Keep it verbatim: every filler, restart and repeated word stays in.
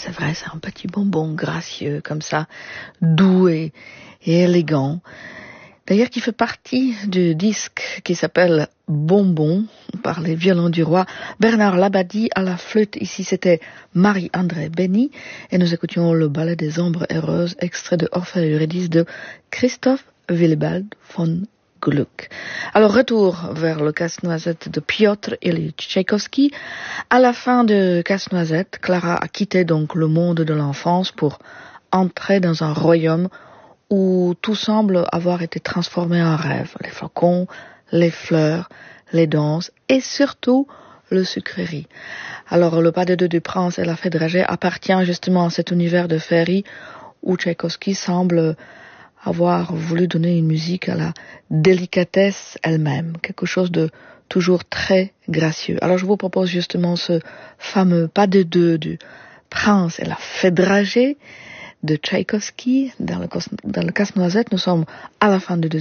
c'est vrai, c'est un petit bonbon gracieux, comme ça, doux et, et élégant. D'ailleurs, qui fait partie du disque qui s'appelle Bonbon, par les violons du roi. Bernard Labadie à la flûte. Ici, c'était Marie-André Benny. Et nous écoutions le ballet des ombres heureuses, extrait de Orphée Eurydice de Christoph Willibald von Gluck. Alors, retour vers le Casse-Noisette de Piotr Ilyich Tchaïkovski. À la fin de Casse-Noisette, Clara a quitté donc le monde de l'enfance pour entrer dans un royaume où tout semble avoir été transformé en rêve. Les flocons, les fleurs, les danses et surtout le sucrerie. Alors le pas de deux du prince et la fée dragée appartient justement à cet univers de féerie où Tchaïkovski semble avoir voulu donner une musique à la délicatesse elle-même, quelque chose de toujours très gracieux. Alors je vous propose justement ce fameux pas de deux du prince et la fée dragée de Tchaïkovski dans le, dans le Casse-Noisette. Nous sommes à la fin de